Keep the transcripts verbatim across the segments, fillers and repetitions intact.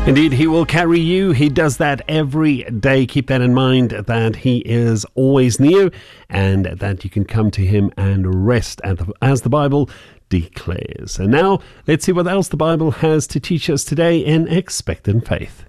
Indeed, he will carry you. He does that every day. Keep that in mind, that he is always near and that you can come to him and rest as the Bible declares. And now, let's see what else the Bible has to teach us today in Expectant Faith.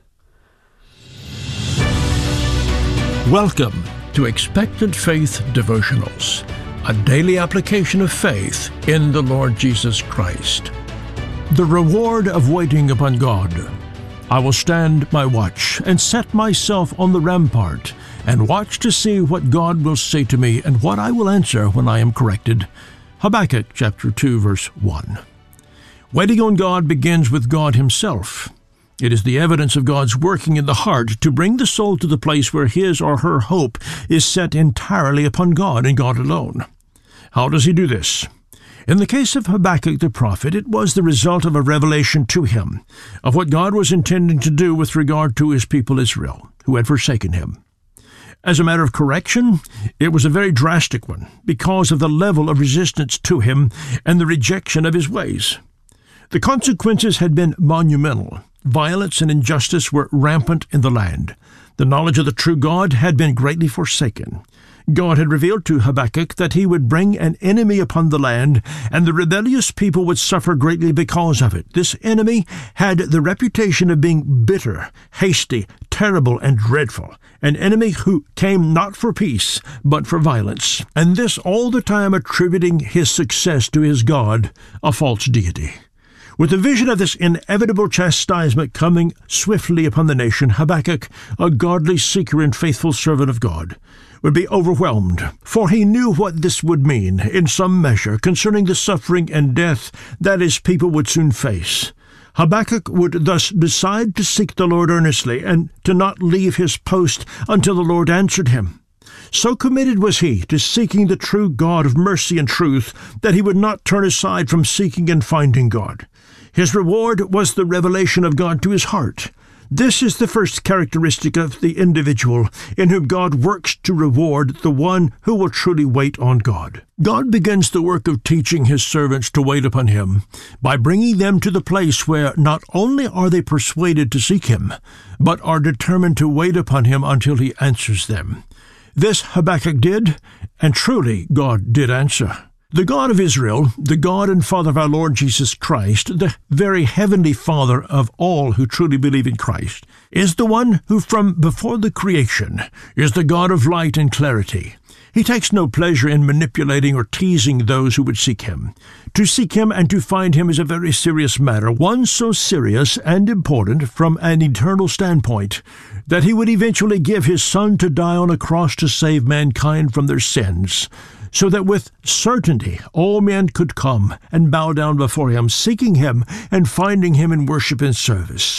Welcome to Expectant Faith Devotionals, a daily application of faith in the Lord Jesus Christ. The reward of waiting upon God. I will stand my watch and set myself on the rampart and watch to see what God will say to me and what I will answer when I am corrected. Habakkuk chapter two, verse one. Waiting on God begins with God himself. It is the evidence of God's working in the heart to bring the soul to the place where his or her hope is set entirely upon God and God alone. How does he do this? In the case of Habakkuk the prophet, it was the result of a revelation to him of what God was intending to do with regard to his people Israel, who had forsaken him. As a matter of correction, it was a very drastic one because of the level of resistance to him and the rejection of his ways. The consequences had been monumental. Violence and injustice were rampant in the land. The knowledge of the true God had been greatly forsaken. God had revealed to Habakkuk that he would bring an enemy upon the land, and the rebellious people would suffer greatly because of it. This enemy had the reputation of being bitter, hasty, terrible, and dreadful, an enemy who came not for peace, but for violence, and this all the time attributing his success to his God, a false deity. With the vision of this inevitable chastisement coming swiftly upon the nation, Habakkuk, a godly seeker and faithful servant of God, would be overwhelmed, for he knew what this would mean, in some measure, concerning the suffering and death that his people would soon face. Habakkuk would thus decide to seek the Lord earnestly, and to not leave his post until the Lord answered him. So committed was he to seeking the true God of mercy and truth that he would not turn aside from seeking and finding God. His reward was the revelation of God to his heart. This is the first characteristic of the individual in whom God works to reward the one who will truly wait on God. God begins the work of teaching his servants to wait upon him by bringing them to the place where not only are they persuaded to seek him, but are determined to wait upon him until he answers them. This Habakkuk did, and truly God did answer. The God of Israel, the God and Father of our Lord Jesus Christ, the very heavenly Father of all who truly believe in Christ, is the one who from before the creation is the God of light and clarity. He takes no pleasure in manipulating or teasing those who would seek him. To seek him and to find him is a very serious matter, one so serious and important from an eternal standpoint, that he would eventually give his Son to die on a cross to save mankind from their sins, so that with certainty all men could come and bow down before him, seeking him and finding him in worship and service.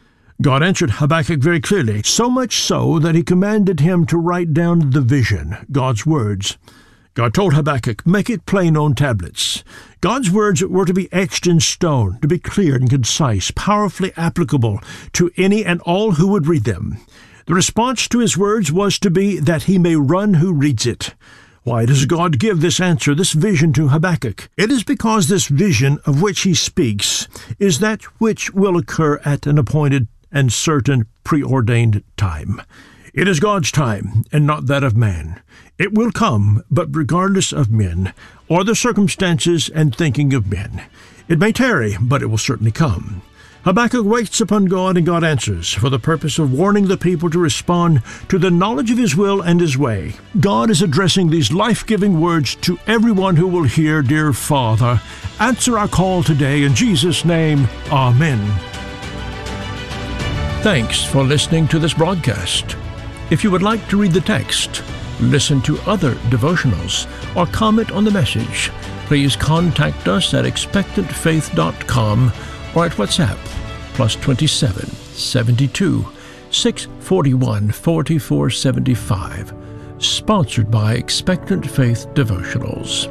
God answered Habakkuk very clearly, so much so that he commanded him to write down the vision, God's words. God told Habakkuk, make it plain on tablets. God's words were to be etched in stone, to be clear and concise, powerfully applicable to any and all who would read them. The response to his words was to be that he may run who reads it. Why does God give this answer, this vision to Habakkuk? It is because this vision of which he speaks is that which will occur at an appointed and certain preordained time. It is God's time, and not that of man. It will come, but regardless of men, or the circumstances and thinking of men. It may tarry, but it will certainly come. Habakkuk waits upon God, and God answers, for the purpose of warning the people to respond to the knowledge of his will and his way. God is addressing these life-giving words to everyone who will hear, dear Father. Answer our call today in Jesus' name. Amen. Thanks for listening to this broadcast. If you would like to read the text, listen to other devotionals, or comment on the message, please contact us at expectant faith dot com or at WhatsApp, plus twenty-seven, seventy-two, six forty-one, forty-four seventy-five. Sponsored by Expectant Faith Devotionals.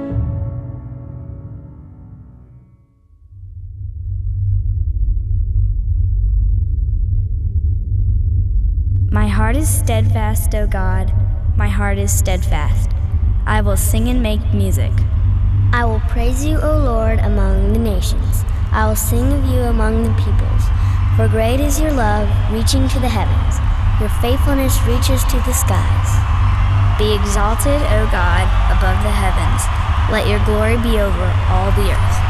My heart is steadfast, O God, my heart is steadfast. I will sing and make music. I will praise you, O Lord, among the nations. I will sing of you among the peoples. For great is your love, reaching to the heavens. Your faithfulness reaches to the skies. Be exalted, O God, above the heavens. Let your glory be over all the earth.